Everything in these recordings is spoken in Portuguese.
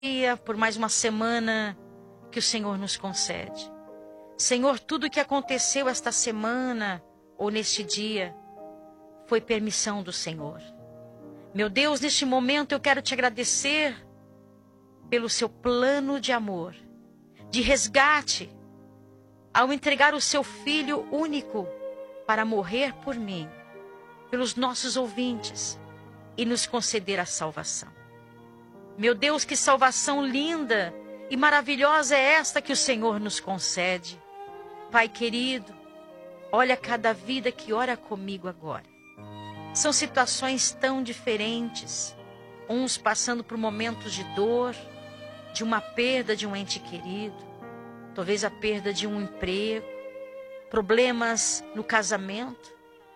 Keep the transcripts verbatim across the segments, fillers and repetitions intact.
por mais uma semana que o Senhor nos concede. Senhor, tudo o que aconteceu esta semana ou neste dia foi permissão do Senhor. Meu Deus, neste momento eu quero te agradecer pelo seu plano de amor, de resgate, ao entregar o seu Filho único para morrer por mim, pelos nossos ouvintes e nos conceder a salvação. Meu Deus, que salvação linda e maravilhosa é esta que o Senhor nos concede. Pai querido, olha cada vida que ora comigo agora. São situações tão diferentes, uns passando por momentos de dor, de uma perda de um ente querido, talvez a perda de um emprego, problemas no casamento,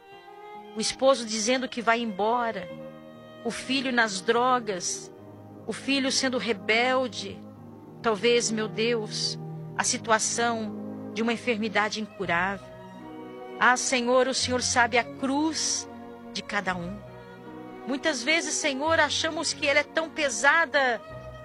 o esposo dizendo que vai embora, o filho nas drogas, o filho sendo rebelde, talvez, meu Deus, a situação de uma enfermidade incurável. Ah, Senhor, o Senhor sabe a cruz de cada um. Muitas vezes, Senhor, achamos que ela é tão pesada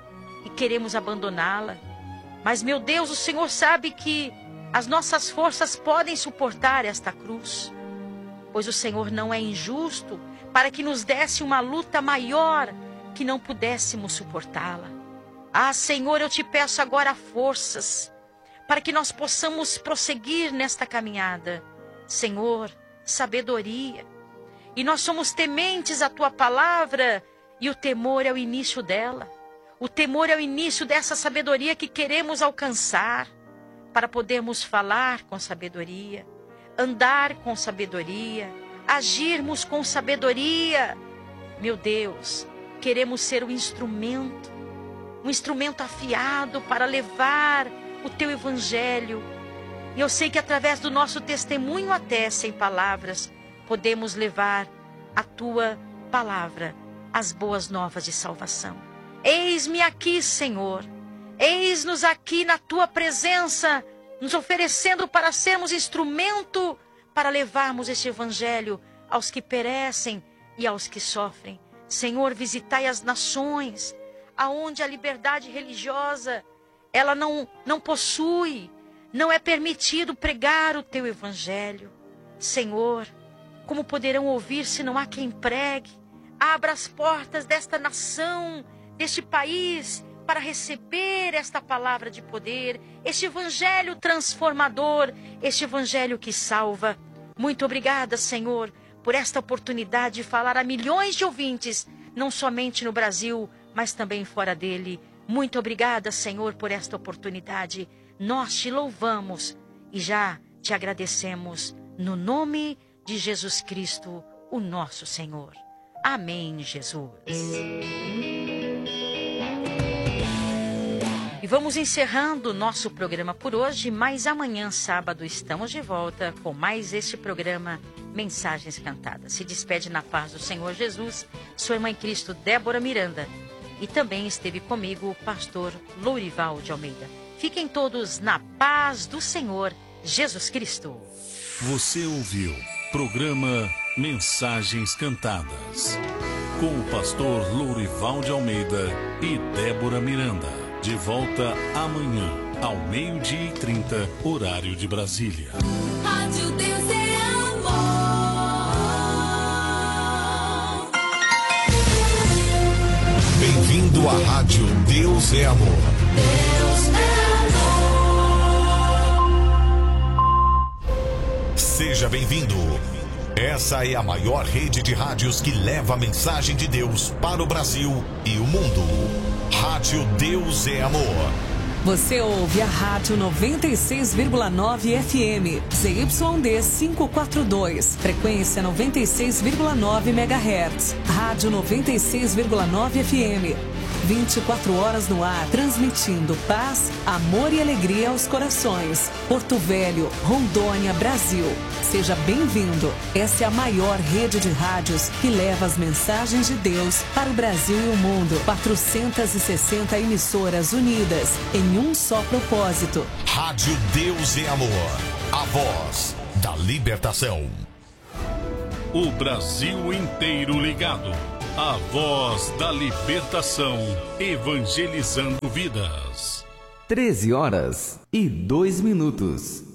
e queremos abandoná-la. Mas, meu Deus, o Senhor sabe que as nossas forças podem suportar esta cruz, pois o Senhor não é injusto para que nos desse uma luta maior que não pudéssemos suportá-la. Ah, Senhor, eu te peço agora forças para que nós possamos prosseguir nesta caminhada. Senhor, sabedoria. E nós somos tementes à tua palavra e o temor é o início dela. O temor é o início dessa sabedoria que queremos alcançar para podermos falar com sabedoria, andar com sabedoria, agirmos com sabedoria. Meu Deus, queremos ser um instrumento, um instrumento afiado para levar o teu evangelho. E eu sei que através do nosso testemunho, até sem palavras, podemos levar a tua palavra, as boas novas de salvação. Eis-me aqui, Senhor. Eis-nos aqui na tua presença, nos oferecendo para sermos instrumento para levarmos este evangelho aos que perecem e aos que sofrem. Senhor, visitai as nações, aonde a liberdade religiosa, ela não, não possui, não é permitido pregar o teu evangelho. Senhor, como poderão ouvir se não há quem pregue? Abra as portas desta nação, deste país, para receber esta palavra de poder, este evangelho transformador, este evangelho que salva. Muito obrigada, Senhor, por esta oportunidade de falar a milhões de ouvintes, não somente no Brasil, mas também fora dele. Muito obrigada, Senhor, por esta oportunidade. Nós te louvamos e já te agradecemos no nome de Jesus Cristo, o nosso Senhor. Amém, Jesus. E vamos encerrando o nosso programa por hoje, mas amanhã, sábado, estamos de volta com mais este programa Mensagens Cantadas. Se despede na paz do Senhor Jesus, sua irmã em Cristo, Débora Miranda. E também esteve comigo o pastor Lourival de Almeida. Fiquem todos na paz do Senhor Jesus Cristo. Você ouviu programa Mensagens Cantadas com o pastor Lourival de Almeida e Débora Miranda. De volta amanhã, ao meio-dia e trinta, horário de Brasília. Rádio Deus é amor. Bem-vindo à Rádio Deus é Amor. Deus é amor. Seja bem-vindo. Essa é a maior rede de rádios que leva a mensagem de Deus para o Brasil e o mundo. Rádio Deus é Amor. Você ouve a Rádio noventa e seis vírgula nove F M, Z Y D quinhentos e quarenta e dois, frequência noventa e seis vírgula nove megahertz. Rádio noventa e seis vírgula nove F M, vinte e quatro horas no ar, transmitindo paz, amor e alegria aos corações. Porto Velho, Rondônia, Brasil. Seja bem-vindo. Essa é a maior rede de rádios que leva as mensagens de Deus para o Brasil e o mundo. quatrocentas e sessenta emissoras unidas em um só propósito. Rádio Deus é Amor. A voz da libertação. O Brasil inteiro ligado. a voz da libertação, evangelizando vidas. treze horas e dois minutos.